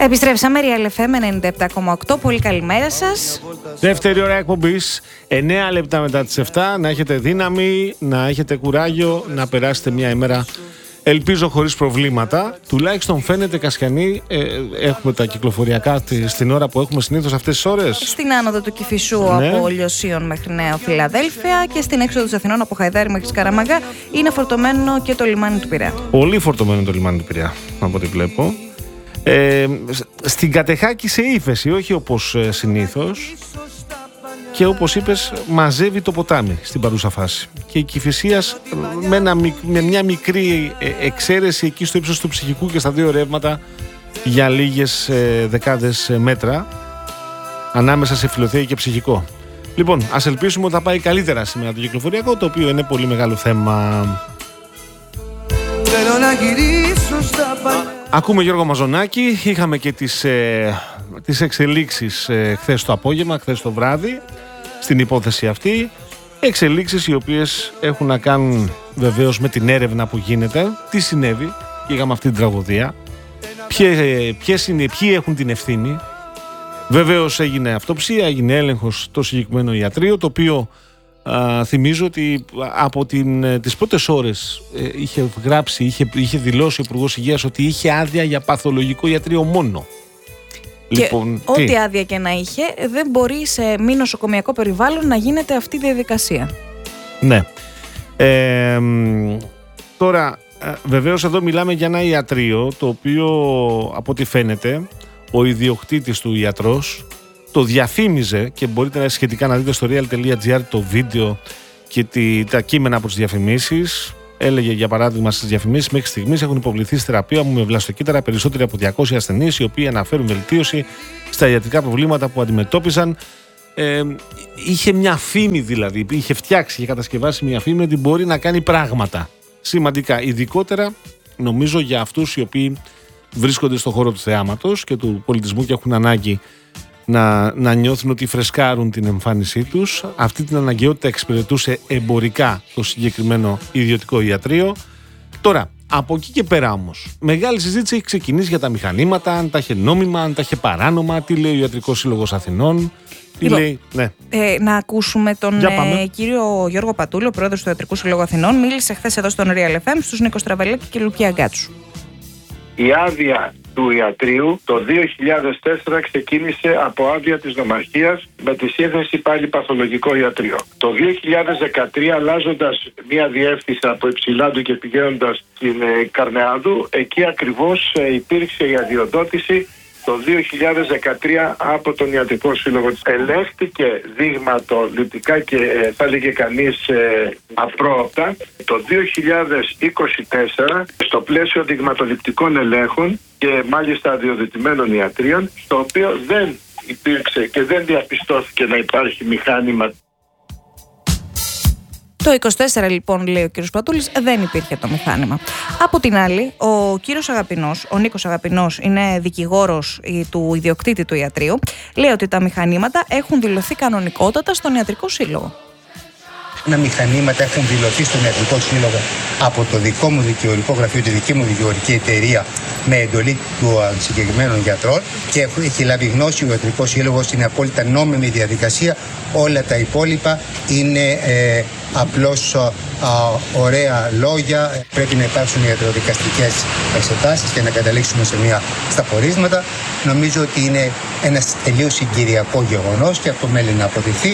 Επιστρέψαμε, Real FM 97,8. Πολύ καλημέρα σας. Δεύτερη ώρα εκπομπής, 9 λεπτά μετά τις 7. Να έχετε δύναμη, να έχετε κουράγιο, να περάσετε μια ημέρα, ελπίζω, χωρίς προβλήματα. Τουλάχιστον φαίνεται, Κασιανή, έχουμε τα κυκλοφοριακά στην ώρα που έχουμε συνήθως αυτές τις ώρες. Στην άνοδο του Κηφισού, ναι, από Λιωσίων μέχρι Νέα Φιλαδέλφια, και στην έξοδο της Αθηνών από Χαϊδάρι μέχρι Σκαραμαγκά είναι φορτωμένο και το λιμάνι του Πειραιά. Πολύ φορτωμένο το λιμάνι του Πειραιά, από ό,τι βλέπω. Στην Κατεχάκη σε ύφεση, όχι όπως συνήθως, και όπως είπες μαζεύει το ποτάμι στην παρούσα φάση, και η Κηφισίας με μια μικρή εξαίρεση εκεί στο ύψος του Ψυχικού και στα δύο ρεύματα για λίγες δεκάδες μέτρα ανάμεσα σε Φιλοθέα και Ψυχικό. Λοιπόν, ας ελπίσουμε ότι θα πάει καλύτερα σήμερα το κυκλοφοριακό, το οποίο είναι πολύ μεγάλο θέμα. Ακούμε Γιώργο Μαζονάκη. Είχαμε και τις εξελίξεις χθες το απόγευμα, χθες το βράδυ, στην υπόθεση αυτή. Εξελίξεις οι οποίες έχουν να κάνουν βεβαίως με την έρευνα που γίνεται. Τι συνέβη, και είχαμε αυτή την τραγωδία. Ποιοι έχουν την ευθύνη. Βεβαίως έγινε αυτοψία, έγινε έλεγχος στο συγκεκριμένο ιατρείο, το οποίο θυμίζω ότι από τις πρώτες ώρες είχε δηλώσει ο Υπουργός Υγείας ότι είχε άδεια για παθολογικό ιατρείο μόνο. Και λοιπόν, ό,τι άδεια και να είχε, δεν μπορεί σε μη νοσοκομιακό περιβάλλον να γίνεται αυτή η διαδικασία. Ναι. Τώρα, βεβαίως εδώ μιλάμε για ένα ιατρείο, το οποίο από ό,τι φαίνεται ο ιδιοκτήτης του ιατρός το διαφήμιζε, και μπορείτε σχετικά να δείτε στο real.gr το βίντεο και τα κείμενα από τις διαφημίσεις. Έλεγε, για παράδειγμα, στις διαφημίσεις: μέχρι στιγμής έχουν υποβληθεί στη θεραπεία μου με βλαστοκύτταρα περισσότεροι από 200 ασθενείς, οι οποίοι αναφέρουν βελτίωση στα ιατρικά προβλήματα που αντιμετώπιζαν. Είχε μια φήμη, δηλαδή, είχε κατασκευάσει μια φήμη ότι μπορεί να κάνει πράγματα σημαντικά, ειδικότερα νομίζω για αυτούς οι οποίοι βρίσκονται στον χώρο του θεάματος και του πολιτισμού και έχουν ανάγκη να νιώθουν ότι φρεσκάρουν την εμφάνισή τους. Αυτή την αναγκαιότητα εξυπηρετούσε εμπορικά το συγκεκριμένο ιδιωτικό ιατρείο. Τώρα, από εκεί και πέρα όμως, μεγάλη συζήτηση έχει ξεκινήσει για τα μηχανήματα, αν τα είχε νόμιμα, αν τα είχε παράνομα, τι λέει ο Ιατρικός Σύλλογος Αθηνών. Λέει, ναι. Να ακούσουμε τον κύριο Γιώργο Πατούλη, ο πρόεδρος του Ιατρικού Συλλόγου Αθηνών. Μίλησε χθες εδώ στον Real FM στους Νίκο Στραβελάκη και Λουκία Γκάτσου. Η άδεια του ιατρίου το 2004 ξεκίνησε από άδεια της νομαρχίας με τη σύνθεση πάλι παθολογικό ιατρείο. Το 2013, αλλάζοντας μια διεύθυνση από Υψηλάντου και πηγαίνοντας στην Καρνεάδου, εκεί ακριβώς υπήρξε η αδειοδότηση το 2013 από τον Ιατρικό Σύλλογο. Ελέγχθηκε δειγματοληπτικά και θα έλεγε κανείς απρόοπτα το 2024 στο πλαίσιο δειγματοληπτικών ελέγχων και μάλιστα αδειοδοτημένων ιατρίων, στο οποίο δεν υπήρξε και δεν διαπιστώθηκε να υπάρχει μηχάνημα. Το 24, λοιπόν, λέει ο κύριος Πατούλης, δεν υπήρχε το μηχάνημα. Από την άλλη, ο κύριος Αγαπηνός, ο Νίκος Αγαπηνός, είναι δικηγόρος του ιδιοκτήτη του ιατρείου, λέει ότι τα μηχανήματα έχουν δηλωθεί κανονικότατα στον Ιατρικό Σύλλογο. Τα μηχανήματα έχουν δηλωθεί στον Ιατρικό Σύλλογο από το δικό μου δικηγορικό γραφείο, τη δική μου δικηγορική εταιρεία, με εντολή του συγκεκριμένων γιατρών, και έχει λάβει γνώση ο Ιατρικός Σύλλογος. Είναι απόλυτα νόμιμη διαδικασία. Όλα τα υπόλοιπα είναι απλώς ωραία λόγια. Πρέπει να υπάρξουν ιατροδικαστικές εξετάσεις και να καταλήξουμε στα πορίσματα. Νομίζω ότι είναι ένα τελείως συγκυριακό γεγονός και αυτό μένει να αποδειχθεί.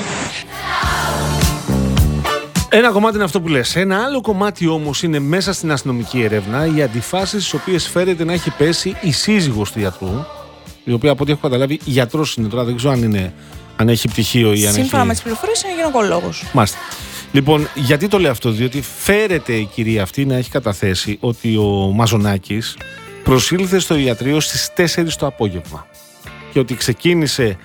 Ένα κομμάτι είναι αυτό που λες. Ένα άλλο κομμάτι όμως είναι μέσα στην αστυνομική έρευνα οι αντιφάσεις στις οποίες φέρεται να έχει πέσει η σύζυγος του γιατρού, η οποία από ό,τι έχω καταλάβει γιατρός είναι τώρα, δεν ξέρω αν έχει πτυχίο ή αν σύμφωνα με τις πληροφορίες είναι γυναικολόγος. Μάλιστα. Λοιπόν, γιατί το λέω αυτό? Διότι φέρεται η κυρία αυτή να έχει καταθέσει ότι ο Μαζονάκης προσήλθε στο ιατρείο στις 4 το απόγευμα και ότι ξεκίνησε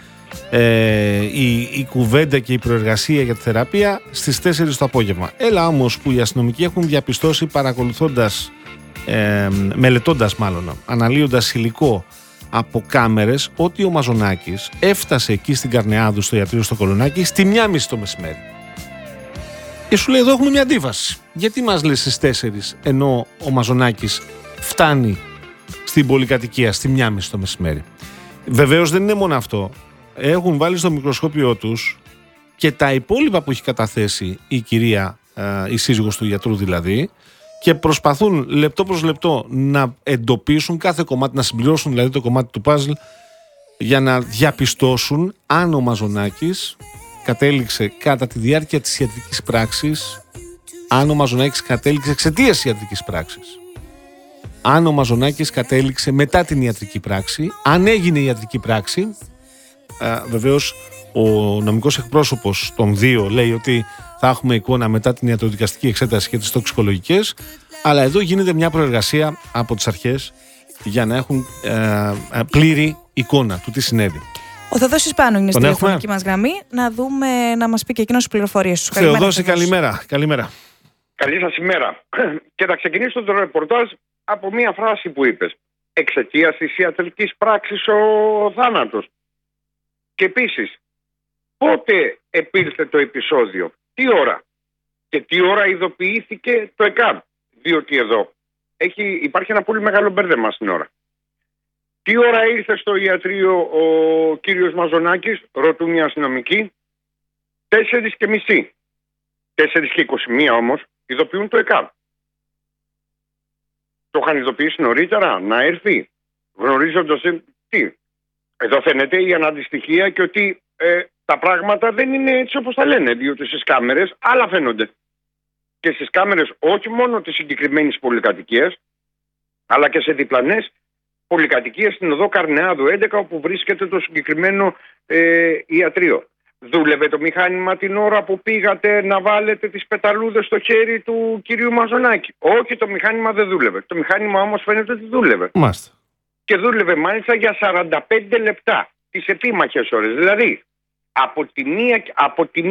η κουβέντα και η προεργασία για τη θεραπεία στις 4 το απόγευμα. Έλα όμως που οι αστυνομικοί έχουν διαπιστώσει, παρακολουθώντας, μελετώντας μάλλον, αναλύοντας υλικό από κάμερες, ότι ο Μαζονάκης έφτασε εκεί στην Καρνεάδου στο ιατρείο στο Κολονάκι στη 1:30 το μεσημέρι. Και σου λέει, εδώ έχουμε μια αντίφαση. Γιατί μας λες στις 4 ενώ ο Μαζονάκης φτάνει στην πολυκατοικία, στη 1:30 το μεσημέρι. Βεβαίως δεν είναι μόνο αυτό. Έχουν βάλει στο μικροσκόπιό τους και τα υπόλοιπα που έχει καταθέσει η κυρία, η σύζυγος του γιατρού δηλαδή, και προσπαθούν λεπτό προς λεπτό να εντοπίσουν κάθε κομμάτι, να συμπληρώσουν δηλαδή το κομμάτι του παζλ για να διαπιστώσουν αν ο Μαζονάκης κατέληξε κατά τη διάρκεια της ιατρικής πράξης, αν ο Μαζονάκης κατέληξε εξαιτίας ιατρικής πράξης, αν ο Μαζονάκης κατέληξε μετά την ιατρική πράξη, αν έγινε η ιατρική πράξη. Βεβαίως ο νομικός εκπρόσωπος των δύο λέει ότι θα έχουμε εικόνα μετά την ιατροδικαστική εξέταση και τις τοξικολογικές, αλλά εδώ γίνεται μια προεργασία από τις αρχές για να έχουν πλήρη εικόνα του τι συνέβη. Ο Θεοδόσης Πάνου είναι στη τηλεφωνική μας γραμμή. Να δούμε, να μας πει και εκείνος τις πληροφορίες του. Θεοδόση, καλημέρα. Καλή σας ημέρα. Και θα ξεκινήσω το ρεπορτάζ από μία φράση που είπες. Εξαιτίας της ιατρικής πράξης ο θάνατος. Και επίσης, πότε επήλθε το επεισόδιο, τι ώρα και τι ώρα ειδοποιήθηκε το ΕΚΑΒ. Διότι εδώ υπάρχει ένα πολύ μεγάλο μπέρδεμα στην ώρα. Τι ώρα ήρθε στο ιατρείο ο κύριος Μαζονάκης, ρωτούν οι αστυνομικοί. 4:30. 4:21 όμως ειδοποιούν το ΕΚΑΒ. Το είχαν ειδοποιήσει νωρίτερα να έρθει, γνωρίζοντας τι. Εδώ φαίνεται η αναντιστοιχία και ότι τα πράγματα δεν είναι έτσι όπως τα λένε, διότι στις κάμερες άλλα φαίνονται. Και στις κάμερες όχι μόνο της συγκεκριμένης πολυκατοικίας, αλλά και σε διπλανές πολυκατοικίες στην οδό Καρνεάδου 11, όπου βρίσκεται το συγκεκριμένο ιατρείο. Δούλευε το μηχάνημα την ώρα που πήγατε να βάλετε τις πεταλούδες στο χέρι του κυρίου Μαζονάκη? Όχι, το μηχάνημα δεν δούλευε. Το μηχάνημα όμως φαίνεται ότι δούλευε. Μάλιστα. Και δούλευε μάλιστα για 45 λεπτά, τις επίμαχες ώρες. Δηλαδή, από τη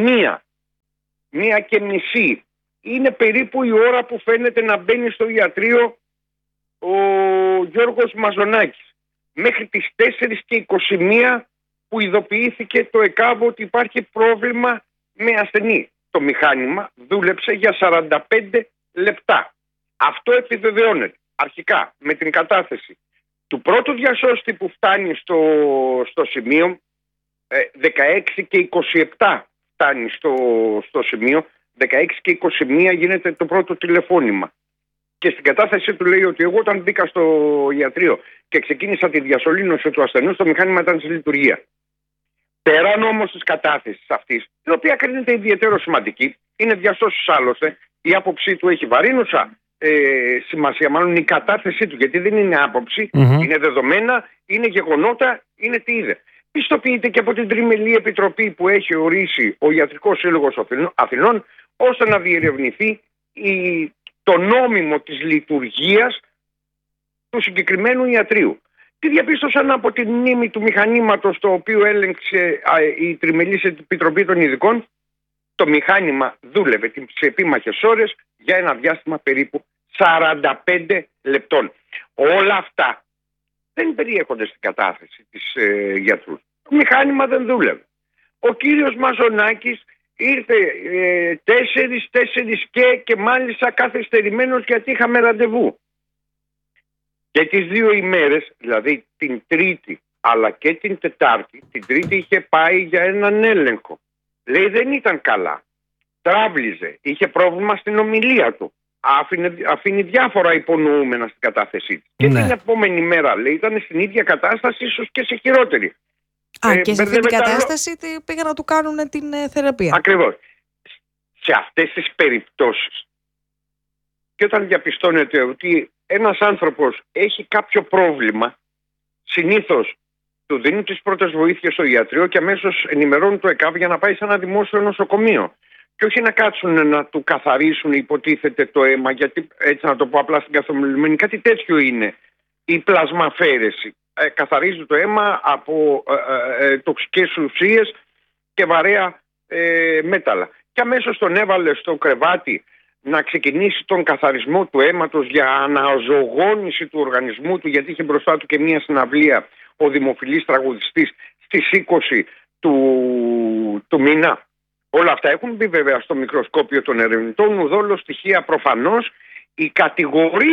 μία και μισή είναι περίπου η ώρα που φαίνεται να μπαίνει στο ιατρείο ο Γιώργος Μαζονάκης. Μέχρι τις 4:21 που ειδοποιήθηκε το ΕΚΑΒ ότι υπάρχει πρόβλημα με ασθενή. Το μηχάνημα δούλεψε για 45 λεπτά. Αυτό επιβεβαιώνεται αρχικά με την κατάθεση του πρώτου διασώστη που φτάνει στο σημείο, 16 και 27 φτάνει στο σημείο, 16 και 21 γίνεται το πρώτο τηλεφώνημα. Και στην κατάθεσή του λέει ότι εγώ όταν μπήκα στο ιατρείο και ξεκίνησα τη διασωλήνωση του ασθενούς, το μηχάνημα ήταν σε λειτουργία. Πέραν όμως της κατάθεσης αυτής, η οποία κρίνεται ιδιαίτερο σημαντική, είναι διασώσεις άλλωστε, η άποψή του έχει βαρύνουσα σημασία, μάλλον η κατάθεσή του, γιατί δεν είναι άποψη, είναι δεδομένα, είναι γεγονότα, είναι τι είδε. Πιστοποιείται και από την τριμελή επιτροπή που έχει ορίσει ο Ιατρικός Σύλλογος Αθηνών, ώστε να διερευνηθεί το νόμιμο της λειτουργίας του συγκεκριμένου ιατρείου. Τι διαπίστωσαν από την μνήμη του μηχανήματος το οποίο έλεγξε η τριμελής επιτροπή των ειδικών? Το μηχάνημα δούλευε σε επίμαχες ώρες για ένα διάστημα περίπου 45 λεπτών. Όλα αυτά δεν περιέχονται στην κατάθεση της γιατρού. Το μηχάνημα δεν δούλευε. Ο κύριος Μαζονάκης ήρθε 4 και μάλιστα καθυστερημένος, γιατί είχαμε ραντεβού. Και τις δύο ημέρες, δηλαδή την Τρίτη αλλά και την Τετάρτη, την Τρίτη είχε πάει για έναν έλεγχο. Λέει δεν ήταν καλά. Τράβλιζε, είχε πρόβλημα στην ομιλία του. Αφήνει διάφορα υπονοούμενα στην κατάθεσή της. Και την επόμενη μέρα, λέει, ήταν στην ίδια κατάσταση, ίσως και σε χειρότερη. Και σε αυτή την κατάσταση πήγαν να του κάνουν την θεραπεία. Ακριβώς. Σε αυτές τις περιπτώσεις, και όταν διαπιστώνεται ότι ένας άνθρωπος έχει κάποιο πρόβλημα, συνήθως του δίνουν τις πρώτες βοήθειες στο ιατρείο και αμέσως ενημερώνουν το ΕΚΑΒ για να πάει σε ένα δημόσιο νοσοκομείο. Και όχι να κάτσουν να του καθαρίσουν, υποτίθεται, το αίμα, γιατί έτσι να το πω απλά στην καθομιλημένη, κάτι τέτοιο είναι η πλασμαφέρεση. Καθαρίζει το αίμα από τοξικές ουσίες και βαρέα μέταλλα. Και αμέσως τον έβαλε στο κρεβάτι να ξεκινήσει τον καθαρισμό του αίματος για αναζωογόνηση του οργανισμού του, γιατί είχε μπροστά του και μια συναυλία ο δημοφιλής τραγουδιστής στις 20 του μήνα. Όλα αυτά έχουν μπει βέβαια στο μικροσκόπιο των ερευνητών. Ουδόλως στοιχεία προφανώς η κατηγορία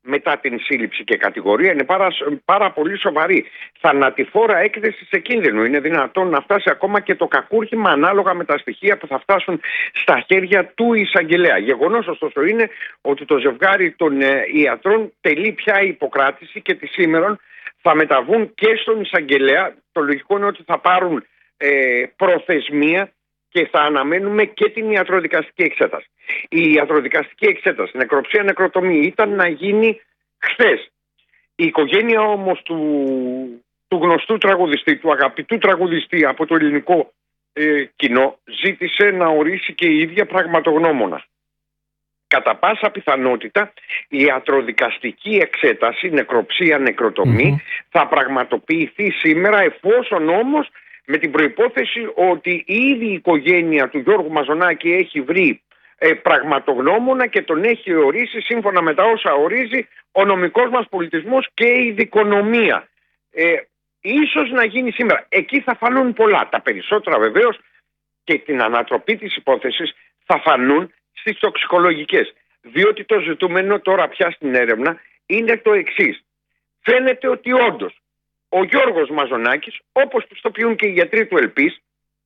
μετά την σύλληψη και κατηγορία είναι πάρα πολύ σοβαρή. Θανατηφόρα έκθεση σε κίνδυνο. Είναι δυνατόν να φτάσει ακόμα και το κακούργημα ανάλογα με τα στοιχεία που θα φτάσουν στα χέρια του εισαγγελέα. Γεγονός ωστόσο είναι ότι το ζευγάρι των ιατρών τελεί πια υποκράτηση και τη σήμερον θα μεταβούν και στον εισαγγελέα. Το λογικό είναι ότι θα πάρουν προθεσμία και θα αναμένουμε και την ιατροδικαστική εξέταση. Η ιατροδικαστική εξέταση, νεκροψία, νεκροτομή, ήταν να γίνει χθες. Η οικογένεια όμως του γνωστού τραγουδιστή, του αγαπητού τραγουδιστή από το ελληνικό κοινό, ζήτησε να ορίσει και η ίδια πραγματογνώμονα. Κατά πάσα πιθανότητα η ιατροδικαστική εξέταση, νεκροψία, νεκροτομή, θα πραγματοποιηθεί σήμερα, εφόσον όμως με την προϋπόθεση ότι ήδη η οικογένεια του Γιώργου Μαζονάκη έχει βρει πραγματογνώμονα και τον έχει ορίσει σύμφωνα με τα όσα ορίζει ο νομικός μας πολιτισμός και η δικονομία. Ίσως να γίνει σήμερα. Εκεί θα φανούν πολλά. Τα περισσότερα βεβαίως και την ανατροπή της υπόθεσης θα φανούν στις τοξικολογικές. Διότι το ζητούμενο τώρα πια στην έρευνα είναι το εξής. Φαίνεται ότι όντως ο Γιώργος Μαζονάκης, όπως πιστοποιούν και οι γιατροί του ΕΛΠΗΣ,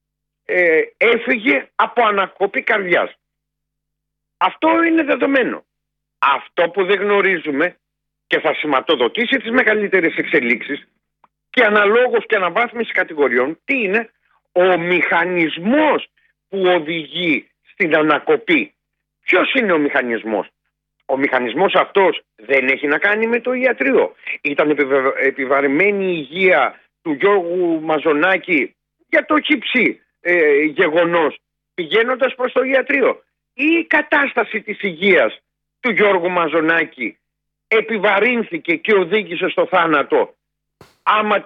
έφυγε από ανακοπή καρδιάς. Αυτό είναι δεδομένο. Αυτό που δεν γνωρίζουμε και θα σηματοδοτήσει τις μεγαλύτερες εξελίξεις και αναλόγως και αναβάθμιση κατηγοριών, τι είναι ο μηχανισμός που οδηγεί στην ανακοπή. Ποιος είναι ο μηχανισμός? Ο μηχανισμός αυτός δεν έχει να κάνει με το ιατρείο. Ήταν επιβαρημένη η υγεία του Γιώργου Μαζονάκη για το χυψή γεγονός πηγαίνοντας προς το ιατρείο. Ή η κατάσταση της υγείας του Γιώργου Μαζονάκη επιβαρύνθηκε και οδήγησε στο θάνατο άμα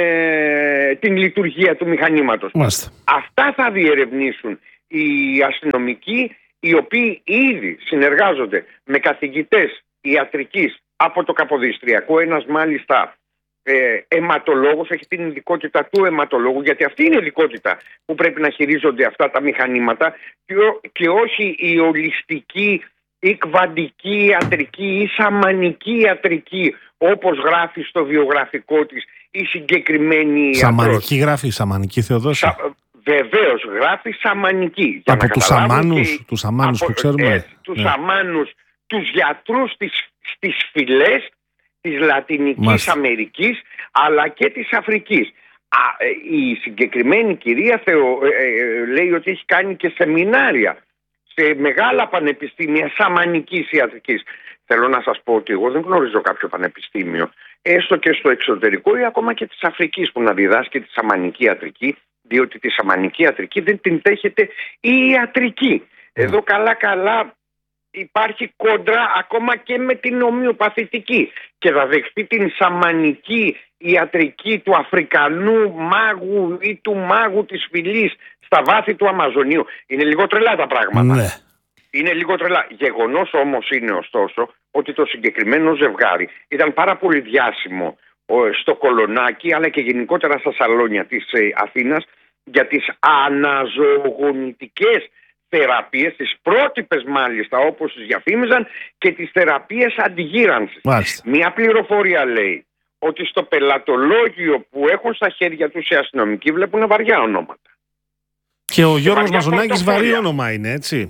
την λειτουργία του μηχανήματος. Μάλιστα. Αυτά θα διερευνήσουν οι αστυνομικοί, οι οποίοι ήδη συνεργάζονται με καθηγητές ιατρικής από το Καποδιστριακό. Ένας μάλιστα αιματολόγος, έχει την ειδικότητα του αιματολόγου, γιατί αυτή είναι η ειδικότητα που πρέπει να χειρίζονται αυτά τα μηχανήματα και όχι η ολιστική ή κβαντική ιατρική ή σαμανική ιατρική, όπως γράφει στο βιογραφικό της η συγκεκριμένη Σαμανική γράφει, σαμανική Θεοδόση. Βεβαίως γράφει σαμανική. Από τους σαμάνους που ξέρουμε. Τους σαμάνους, τους γιατρούς στις φυλές της Λατινικής Αμερικής αλλά και της Αφρικής. Η συγκεκριμένη κυρία λέει ότι έχει κάνει και σεμινάρια σε μεγάλα πανεπιστήμια σαμανικής ιατρικής. Θέλω να σας πω ότι εγώ δεν γνωρίζω κάποιο πανεπιστήμιο, έστω και στο εξωτερικό ή ακόμα και της Αφρικής, που να διδάσκει τη σαμανική ιατρική, διότι τη σαμανική ιατρική δεν την δέχεται η ιατρική. Εδώ καλά υπάρχει κόντρα ακόμα και με την ομοιοπαθητική, και θα δεχτεί την σαμανική ιατρική του Αφρικανού μάγου ή του μάγου της φυλής στα βάθη του Αμαζονίου. Είναι λίγο τρελά τα πράγματα. Ναι. Είναι λίγο τρελά. Γεγονός όμως είναι ωστόσο ότι το συγκεκριμένο ζευγάρι ήταν πάρα πολύ διάσημο στο Κολονάκι αλλά και γενικότερα στα σαλόνια της Αθήνας για τις αναζωογονητικές θεραπείες, τις πρότυπες μάλιστα όπως τις διαφήμιζαν, και τις θεραπείες αντιγύρανσης. Μια πληροφορία λέει ότι στο πελατολόγιο που έχουν στα χέρια τους οι αστυνομικοί βλέπουν βαριά ονόματα. Και ο Γιώργος Μαζονάκης βαρύ όνομα είναι, έτσι.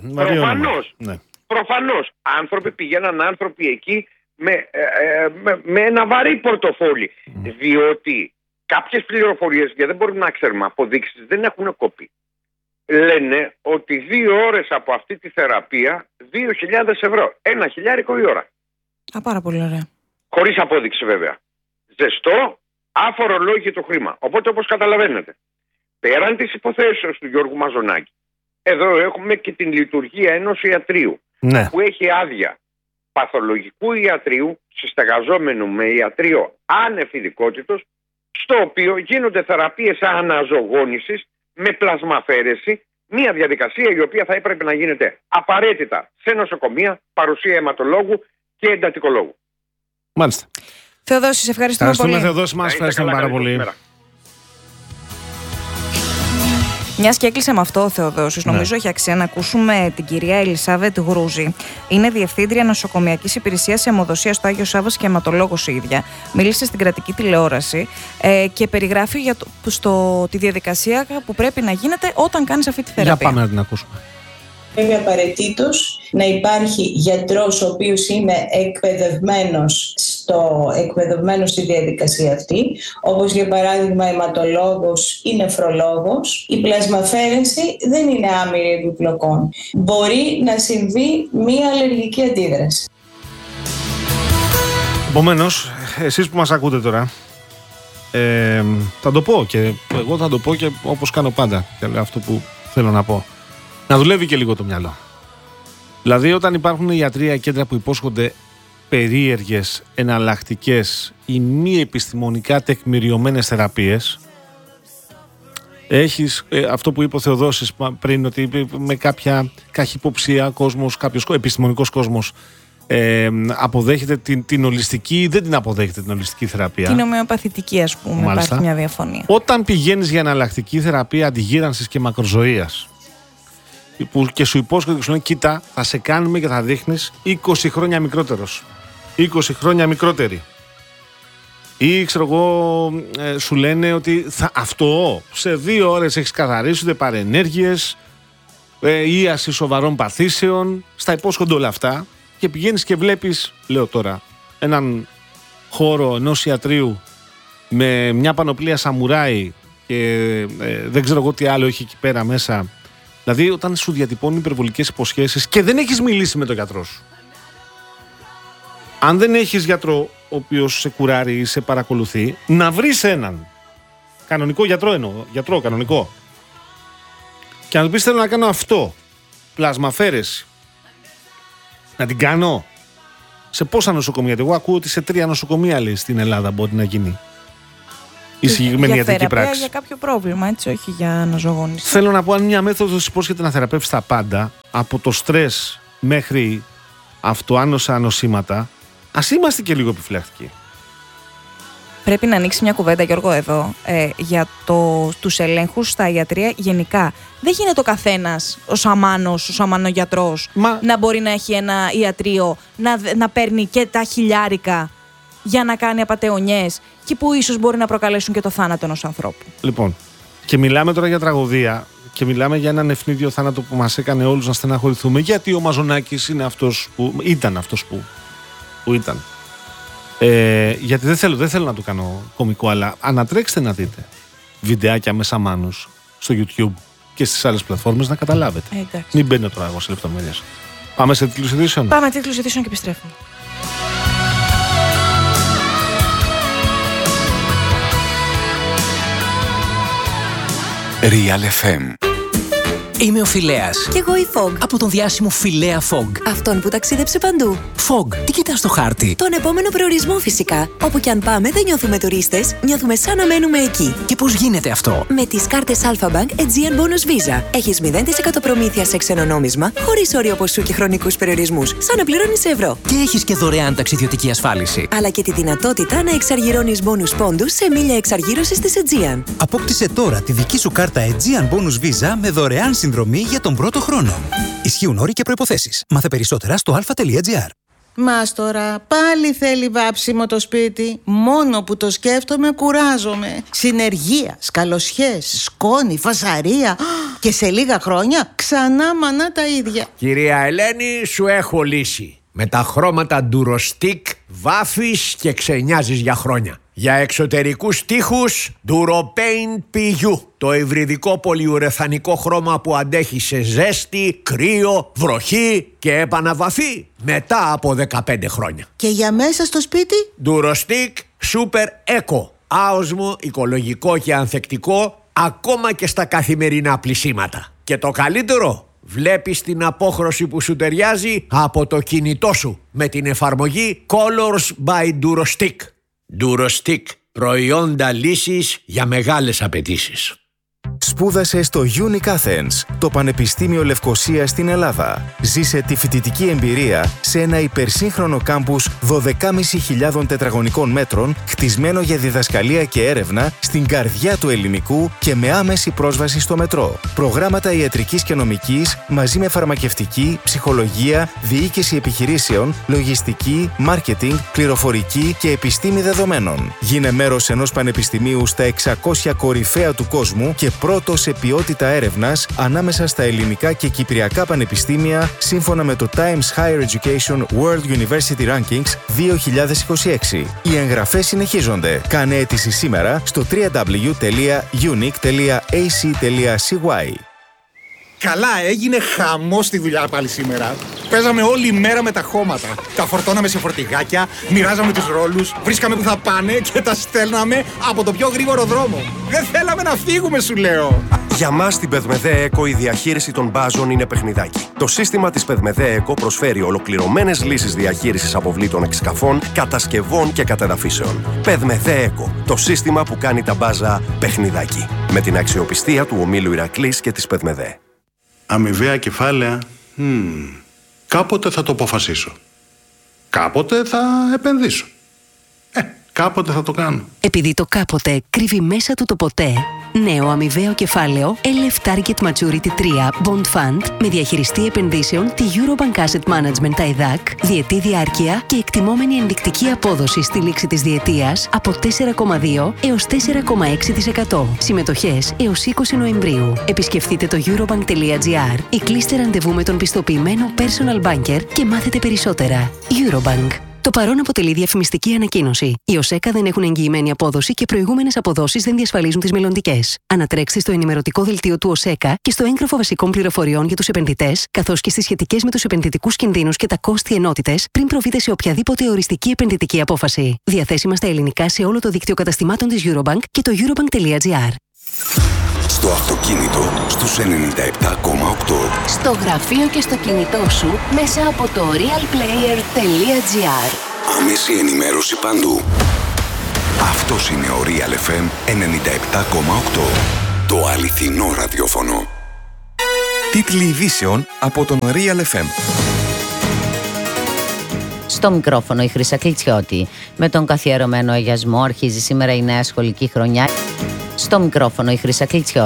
Προφανώς. Άνθρωποι πηγαίναν εκεί με ένα βαρύ πορτοφόλι. Διότι κάποιες πληροφορίες, γιατί δεν μπορούμε να ξέρουμε, αποδείξεις δεν έχουν κοπεί. Λένε ότι 2 ώρες από αυτή τη θεραπεία 2.000 ευρώ. 1.000 η ώρα. Πάρα πολύ ωραία. Χωρίς απόδειξη βέβαια. Ζεστό, αφορολόγητο χρήμα. Οπότε όπως καταλαβαίνετε, πέραν της υποθέσεως του Γιώργου Μαζονάκη, εδώ έχουμε και την λειτουργία ενός ιατρείου, ναι, που έχει άδεια παθολογικού ιατρείου, συστεγαζόμενου με ιατρείο άνευ ειδικότητος, στο οποίο γίνονται θεραπείες αναζωογόνησης με πλασμαφέρεση, μια διαδικασία η οποία θα έπρεπε να γίνεται απαραίτητα σε νοσοκομεία, παρουσία αιματολόγου και εντατικολόγου. Μάλιστα. Θεοδόση, σε ευχαριστούμε πολύ. Θεοδόση, μας ευχαριστούμε πάρα πολύ. Μιας και έκλεισε με αυτό ο Θεοδόσης, νομίζω έχει αξία να ακούσουμε την κυρία Ελισάβετ Γρούζη. Είναι διευθύντρια νοσοκομιακής υπηρεσίας αιμοδοσίας στο Άγιο Σάββας και αιματολόγος η ίδια. Μίλησε στην κρατική τηλεόραση και περιγράφει για τη διαδικασία που πρέπει να γίνεται όταν κάνεις αυτή τη θεραπεία. Για πάμε να την ακούσουμε. Πρέπει απαραίτητος να υπάρχει γιατρός ο οποίος είναι εκπαιδευμένος στη διαδικασία αυτή, όπως για παράδειγμα αιματολόγος ή νεφρολόγος. Η πλασμαφαίρεση δεν είναι άμυρη επιπλοκών. Μπορεί να συμβεί μία αλλεργική αντίδραση. Επομένως, εσείς που μας ακούτε τώρα, θα το πω και εγώ θα το πω και όπως κάνω πάντα, και λέω αυτό που θέλω να πω. Να δουλεύει και λίγο το μυαλό. Δηλαδή, όταν υπάρχουν ιατρεία κέντρα που υπόσχονται περίεργες, εναλλακτικές ή μη επιστημονικά τεκμηριωμένες θεραπείες, έχεις αυτό που είπε ο Θεοδόσης πριν, ότι με κάποια καχυποψία κόσμος, κάποιος επιστημονικός κόσμος αποδέχεται την ολιστική, δεν την αποδέχεται την ολιστική θεραπεία. Την ομοιοπαθητική, ας πούμε, Μάλιστα. υπάρχει μια διαφωνία. Όταν πηγαίνεις για εναλλακτική θεραπεία αντιγύρανσης και μακροζωίας, που και σου υπόσχονται και σου λένε, κοίτα, θα σε κάνουμε και θα δείχνεις 20 χρόνια μικρότερος, 20 χρόνια μικρότερη, ή ξέρω εγώ, σου λένε ότι αυτό σε 2 ώρες έχεις καθαρίσει, ούτε παρενέργειες, ίαση σοβαρών παθήσεων, στα υπόσχονται όλα αυτά, και πηγαίνεις και βλέπεις, λέω τώρα, έναν χώρο ενός ιατρείου με μια πανοπλία σαμουράι και δεν ξέρω εγώ τι άλλο έχει εκεί πέρα μέσα. Δηλαδή, όταν σου διατυπώνουν υπερβολικές υποσχέσεις και δεν έχεις μιλήσει με τον γιατρό σου. Αν δεν έχεις γιατρό ο οποίος σε κουράρει ή σε παρακολουθεί, να βρεις έναν κανονικό γιατρό, γιατρό κανονικό, και να του πεις, θέλω να κάνω αυτό, πλασμαφέρεση, να την κάνω. Σε πόσα νοσοκομεία? Εγώ ακούω ότι σε 3 νοσοκομεία, λέει, στην Ελλάδα μπορεί να γίνει η συγκεκριμένη ιατρική πράξη. Για κάποιο πρόβλημα, έτσι, όχι για αναζωογόνηση. Θέλω να πω, αν μια μέθοδος υπόσχεται να θεραπεύσει τα πάντα, από το στρες μέχρι αυτοάνοσα νοσήματα, ας είμαστε και λίγο επιφυλακτικοί. Πρέπει να ανοίξει μια κουβέντα, Γιώργο, εδώ, για τους ελέγχους στα ιατρεία γενικά. Δεν γίνεται ο καθένας, ο σαμάνος, ο σαμανογιατρός, να μπορεί να έχει ένα ιατρείο, να παίρνει και τα χιλιάρικα για να κάνει απατεωνιές και που ίσως μπορεί να προκαλέσουν και το θάνατο ενός ανθρώπου. Λοιπόν, και μιλάμε τώρα για τραγωδία και μιλάμε για έναν ευνίδιο θάνατο που μας έκανε όλους να στεναχωρηθούμε, γιατί ο Μαζονάκης ήταν αυτός που ήταν. Γιατί δεν θέλω να το κάνω κωμικό, αλλά ανατρέξτε να δείτε βιντεάκια με σαμάνους στο YouTube και στις άλλες πλατφόρμες να καταλάβετε. Μην μπαίνω τώρα εγώ σε λεπτομέρειες. Πάμε σε τίτλους ειδήσεων. Πάμε τίτλους ειδήσεων και επιστρέφουμε. Real FM. Είμαι ο Φιλέας. Κι εγώ η Fog. Από τον διάσημο Φιλέα Fog. Αυτόν που ταξίδεψε παντού. Fog, τι κοιτάς στο χάρτη? Τον επόμενο προορισμό φυσικά. Όπου κι αν πάμε δεν νιώθουμε τουρίστες, νιώθουμε σαν να μένουμε εκεί. Και πώς γίνεται αυτό? Με τις κάρτες Alpha Bank Aegean Bonus Visa. Έχεις 0% προμήθεια σε ξενονόμισμα, χωρίς όριο ποσού και χρονικούς περιορισμούς, σαν να πληρώνεις σε ευρώ. Και έχεις και δωρεάν ταξιδιωτική ασφάλιση. Αλλά και τη δυνατότητα να εξαργυρώνεις bonus πόντους σε μίλια εξαργύρωσης της Aegean. Απόκτησε τώρα τη δική σου κάρτα Aegean Bonus Visa με δωρεάν συνδρομή για τον πρώτο χρόνο. Ισχύουν όροι και προϋποθέσεις. Μάθε περισσότερα στο alpha.gr. Μας τώρα πάλι θέλει βάψιμο το σπίτι. Μόνο που το σκέφτομαι κουράζομαι. Συνεργεία, σκαλοσιές, σκόνη, φασαρία. Και σε λίγα χρόνια ξανά μανά τα ίδια. Κυρία Ελένη, σου έχω λύση. Με τα χρώματα Durostic βάφεις και ξενιάζεις για χρόνια. Για εξωτερικούς τοίχους Duropaint PU. Το υβριδικό πολυουρεθανικό χρώμα που αντέχει σε ζέστη, κρύο, βροχή και επαναβαφή μετά από 15 χρόνια. Και για μέσα στο σπίτι? Durostic Super Eco. Άοσμο, οικολογικό και ανθεκτικό ακόμα και στα καθημερινά πλυσίματα. Και το καλύτερο, βλέπεις την απόχρωση που σου ταιριάζει από το κινητό σου με την εφαρμογή Colors by Durostic. Durostic, προϊόντα λύσης για μεγάλες απαιτήσεις. Σπούδασε στο Unique Athens, το Πανεπιστήμιο Λευκωσίας στην Ελλάδα. Ζήσε τη φοιτητική εμπειρία σε ένα υπερσύγχρονο κάμπους 12.500 τετραγωνικών μέτρων, χτισμένο για διδασκαλία και έρευνα στην καρδιά του ελληνικού και με άμεση πρόσβαση στο μετρό. Προγράμματα ιατρικής και νομικής μαζί με φαρμακευτική, ψυχολογία, διοίκηση επιχειρήσεων, λογιστική, μάρκετινγκ, πληροφορική και επιστήμη δεδομένων. Γίνε μέρος ενός πανεπιστημίου στα 600 κορυφαία του κόσμου και πρώτο σε ποιότητα έρευνας ανάμεσα στα ελληνικά και κυπριακά πανεπιστήμια σύμφωνα με το Times Higher Education World University Rankings 2026. Οι εγγραφές συνεχίζονται. Κάνε αίτηση σήμερα στο www.unique.ac.cy. Καλά, έγινε χαμός στη δουλειά πάλι σήμερα. Παίζαμε όλη μέρα με τα χώματα. Τα φορτώναμε σε φορτηγάκια, μοιράζαμε τους ρόλους, βρίσκαμε που θα πάνε και τα στέλναμε από το πιο γρήγορο δρόμο. Δεν θέλαμε να φύγουμε, σου λέω. Για μας στην Πεδμεδέ Eco η διαχείριση των μπάζων είναι παιχνιδάκι. Το σύστημα της Πεδμεδέ Eco προσφέρει ολοκληρωμένες λύσεις διαχείρισης αποβλήτων εξκαφών, κατασκευών και κατεδαφίσεων. Πεδμεδέ Eco, το σύστημα που κάνει τα μπάζα παιχνιδάκι. Με την αξιοπιστία του ομίλου Ηρακλής και της Πεδμεδέ. Αμοιβαία κεφάλαια. Κάποτε θα το αποφασίσω. Κάποτε θα επενδύσω. Κάποτε θα το κάνω. Επειδή το κάποτε κρύβει μέσα του το ποτέ, νέο αμοιβαίο κεφάλαιο LF Target Maturity 3 Bond Fund με διαχειριστή επενδύσεων τη Eurobank Asset Management TAIDAC, διετή διάρκεια και εκτιμόμενη ενδεικτική απόδοση στη λήξη της διετίας από 4,2 έως 4,6%. Συμμετοχές έως 20 Νοεμβρίου. Επισκεφτείτε το eurobank.gr ή κλείστε ραντεβού με τον πιστοποιημένο personal banker και μάθετε περισσότερα. Eurobank. Το παρόν αποτελεί διαφημιστική ανακοίνωση. Οι ΟΣΕΚΑ δεν έχουν εγγυημένη απόδοση και προηγούμενες αποδόσεις δεν διασφαλίζουν τις μελλοντικές. Ανατρέξτε στο ενημερωτικό δελτίο του ΟΣΕΚΑ και στο έγγραφο βασικών πληροφοριών για τους επενδυτές, καθώς και στις σχετικές με τους επενδυτικούς κινδύνους και τα κόστη ενότητες, πριν προβείτε σε οποιαδήποτε οριστική επενδυτική απόφαση. Διαθέσιμα στα ελληνικά σε όλο το δίκτυο καταστημάτων της Eurobank και το eurobank.gr. Στο αυτοκίνητο στους 97,8. Στο γραφείο και στο κινητό σου μέσα από το realplayer.gr. Άμεση ενημέρωση παντού. Αυτός είναι ο Real FM 97,8. Το αληθινό ραδιόφωνο. Τίτλοι ειδήσεων από τον Real FM. Στο μικρόφωνο η Χρύσα Κλιτσιώτη. Με τον καθιερωμένο αγιασμό αρχίζει σήμερα η νέα σχολική χρονιά. Στο μικρόφωνο η Χρύσα Κλιτσιώτη.